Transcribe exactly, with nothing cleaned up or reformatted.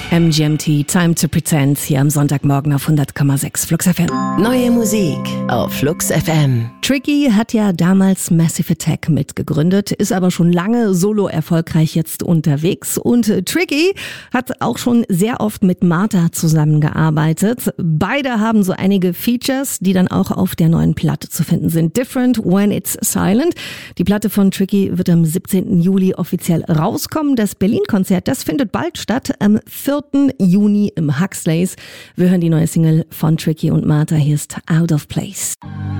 M G M T, Time to Pretend, hier am Sonntagmorgen auf hundert Komma sechs Flux F M. Neue Musik auf Flux F M. Tricky hat ja damals Massive Attack mitgegründet, ist aber schon lange solo erfolgreich jetzt unterwegs. Und Tricky hat auch schon sehr oft mit Martha zusammengearbeitet. Beide haben so einige Features, die dann auch auf der neuen Platte zu finden sind. Different When It's Silent. Die Platte von Tricky wird am siebzehnten Juli offiziell rauskommen. Das Berlin-Konzert, das findet bald statt, am vierten Juni im Huxleys. Wir hören die neue Single von Tricky und Martha. Hier ist Out of Place.